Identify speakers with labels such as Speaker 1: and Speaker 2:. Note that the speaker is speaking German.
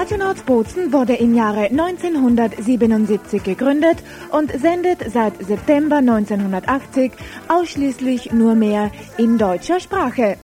Speaker 1: Radio Nordbozen wurde im Jahre 1977 gegründet und sendet seit September 1980 ausschließlich nur mehr in deutscher Sprache.